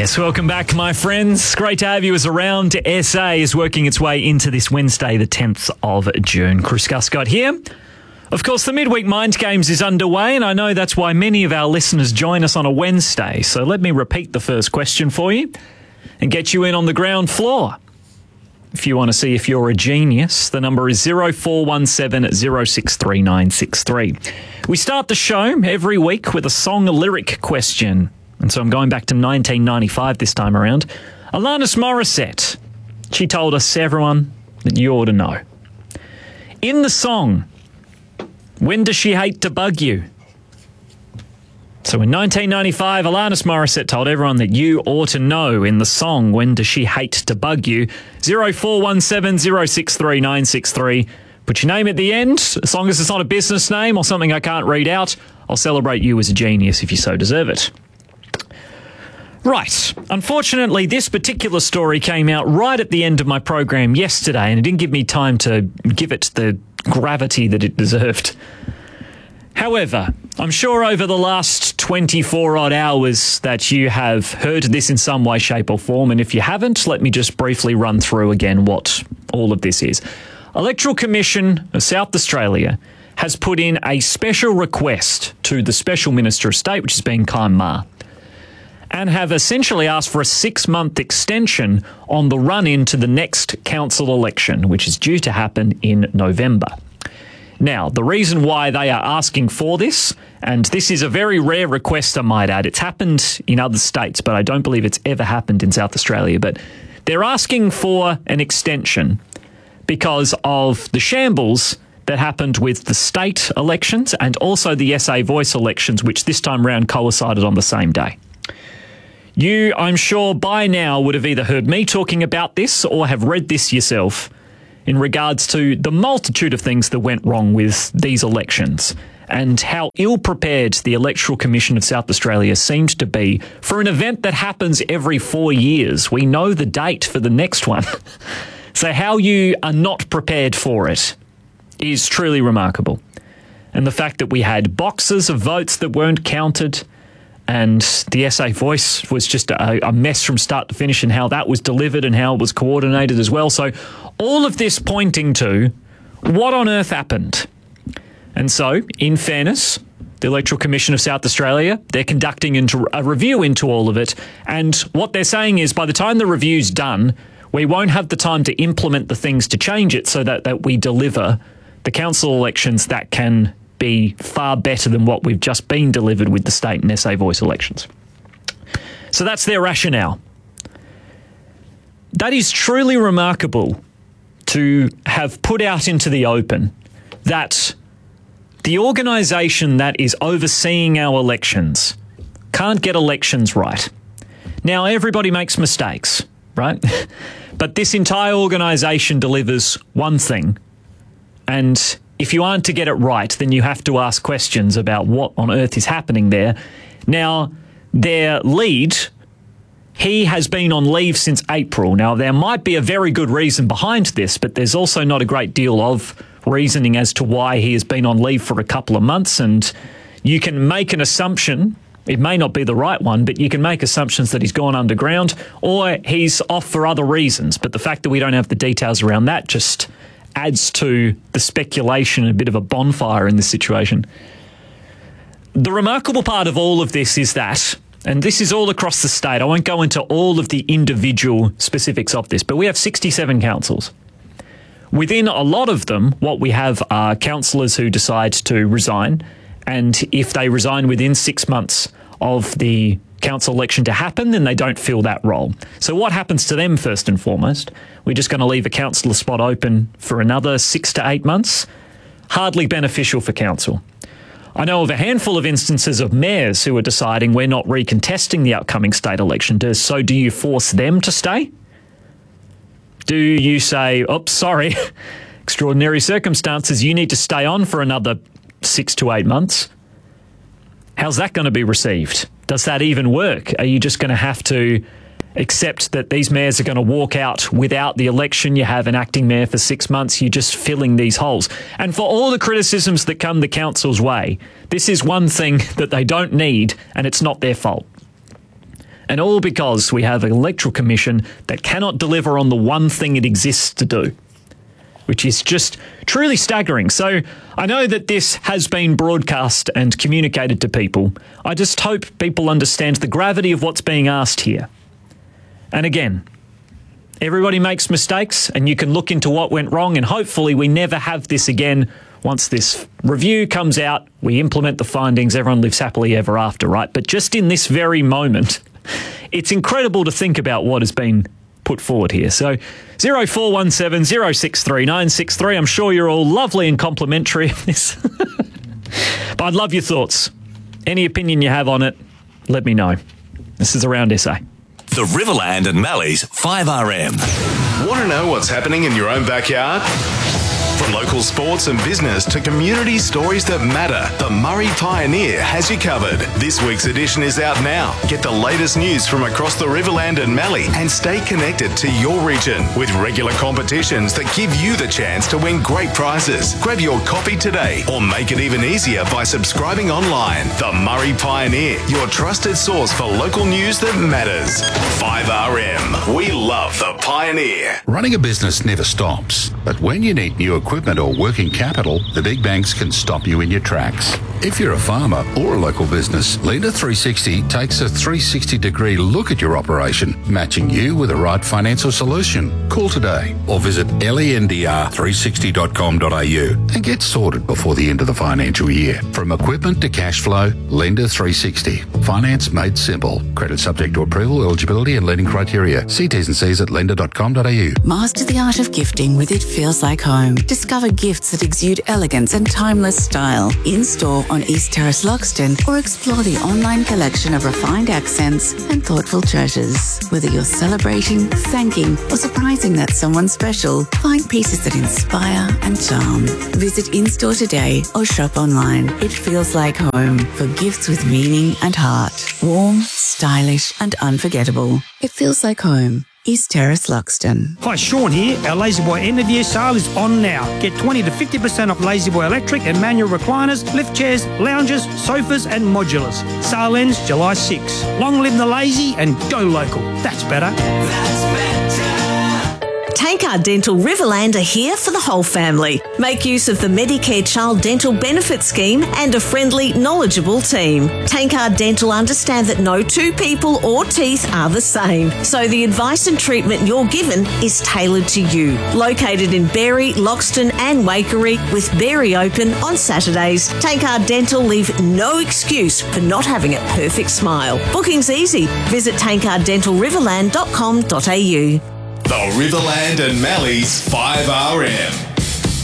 Yes, welcome back, my friends. Great to have you as Around SA is working its way into this Wednesday, the 10th of June. Chris Guscott here. Of course, the Midweek Mind Games is underway, and I know that's why many of our listeners join us on a Wednesday. So let me repeat the first question for you and get you in on the ground floor. If you want to see if you're a genius, the number is 0417 063 963. We start the show every week with a song lyric question. And so I'm going back to 1995 this time around. Alanis Morissette. She told us, everyone, that you ought to know. In the song, When Does She Hate to Bug You? So in 1995, Alanis Morissette told everyone that you ought to know in the song, When Does She Hate to Bug You? 0417 063 963. Put your name at the end. As long as it's not a business name or something I can't read out, I'll celebrate you as a genius if you so deserve it. Right. Unfortunately, this particular story came out right at the end of my program yesterday, and it didn't give me time to give it the gravity that it deserved. However, I'm sure over the last 24-odd hours that you have heard this in some way, shape or form, and if you haven't, let me just briefly run through again what all of this is. Electoral Commission of South Australia has put in a special request to the Special Minister of State, which has been Kym Ma, and have essentially asked for a 6-month extension on the run-in to the next council election, which is due to happen in November. Now, the reason why they are asking for this, and this is a very rare request, I might add, it's happened in other states, but I don't believe it's ever happened in South Australia, but they're asking for an extension because of the shambles that happened with the state elections and also the SA Voice elections, which this time round coincided on the same day. You, I'm sure, by now would have either heard me talking about this or have read this yourself in regards to the multitude of things that went wrong with these elections and how ill-prepared the Electoral Commission of South Australia seemed to be for an event that happens every 4 years. We know the date for the next one. So how you are not prepared for it is truly remarkable. And the fact that we had boxes of votes that weren't counted, and the SA Voice was just a mess from start to finish, and how that was delivered and how it was coordinated as well. So all of this pointing to what on earth happened. And so, in fairness, the Electoral Commission of South Australia, they're conducting a review into all of it. And what they're saying is by the time the review's done, we won't have the time to implement the things to change it so that we deliver the council elections that can be far better than what we've just been delivered with the state and SA Voice elections. So that's their rationale. That is truly remarkable to have put out into the open that the organisation that is overseeing our elections can't get elections right. Now, everybody makes mistakes, right? But this entire organisation delivers one thing, and if you aren't to get it right, then you have to ask questions about what on earth is happening there. Now, their lead, he has been on leave since April. Now, there might be a very good reason behind this, but there's also not a great deal of reasoning as to why he has been on leave for a couple of months. And you can make an assumption, it may not be the right one, but you can make assumptions that he's gone underground or he's off for other reasons. But the fact that we don't have the details around that just adds to the speculation, a bit of a bonfire in this situation. The remarkable part of all of this is that, and this is all across the state, I won't go into all of the individual specifics of this, but we have 67 councils. Within a lot of them, what we have are councillors who decide to resign, and if they resign within 6 months of the council election to happen, then they don't fill that role. So what happens to them first and foremost? We're just going to leave a councillor spot open for another 6 to 8 months? Hardly beneficial for council. I know of a handful of instances of mayors who are deciding we're not recontesting the upcoming state election. So do you force them to stay? Do you say, oops, sorry, extraordinary circumstances, you need to stay on for another 6 to 8 months? How's that going to be received? Does that even work? Are you just going to have to accept that these mayors are going to walk out without the election? You have an acting mayor for 6 months, you're just filling these holes. And for all the criticisms that come the council's way, this is one thing that they don't need, and it's not their fault. And all because we have an electoral commission that cannot deliver on the one thing it exists to do, which is just truly staggering. So I know that this has been broadcast and communicated to people. I just hope people understand the gravity of what's being asked here. And again, everybody makes mistakes, and you can look into what went wrong, and hopefully we never have this again. Once this review comes out, we implement the findings, everyone lives happily ever after, right? But just in this very moment, it's incredible to think about what has been put forward here. So 0417 063 963. I'm sure you're all lovely and complimentary of this. But I'd love your thoughts. Any opinion you have on it, let me know. This is Around SA. The Riverland and Mallee's 5RM. Want to know what's happening in your own backyard? From local sports and business to community stories that matter, the Murray Pioneer has you covered. This week's edition is out now. Get the latest news from across the Riverland and Mallee and stay connected to your region with regular competitions that give you the chance to win great prizes. Grab your copy today or make it even easier by subscribing online. The Murray Pioneer, your trusted source for local news that matters. 5RM. We love the Pioneer. Running a business never stops, but when you need new equipment or working capital, the big banks can stop you in your tracks. If you're a farmer or a local business, Lender 360 takes a 360-degree look at your operation, matching you with the right financial solution. Call today or visit lendr360.com.au and get sorted before the end of the financial year. From equipment to cash flow, Lender 360. Finance made simple. Credit subject to approval, eligibility and lending criteria. See T's and C's at lender.com.au. Master the art of gifting with It Feels Like Home. Discover gifts that exude elegance and timeless style. In-store on East Terrace, Loxton, or explore the online collection of refined accents and thoughtful treasures. Whether you're celebrating, thanking, or surprising that someone special, find pieces that inspire and charm. Visit in-store today or shop online. It Feels Like Home for gifts with meaning and heart. Warm, stylish, and unforgettable. It Feels Like Home. East Terrace, Loxton. Hi, Sean here. Our La-Z-Boy end of year sale is on now. Get 20 to 50% off La-Z-Boy electric and manual recliners, lift chairs, lounges, sofas and modulars. Sale ends July 6. Long live the lazy and go local. That's better. Tankard Dental Riverland are here for the whole family. Make use of the Medicare Child Dental Benefit Scheme and a friendly, knowledgeable team. Tankard Dental understand that no two people or teeth are the same, so the advice and treatment you're given is tailored to you. Located in Berry, Loxton and Waikerie, with Berry open on Saturdays, Tankard Dental leave no excuse for not having a perfect smile. Booking's easy. Visit tankarddentalriverland.com.au. The Riverland and Mallee's 5RM.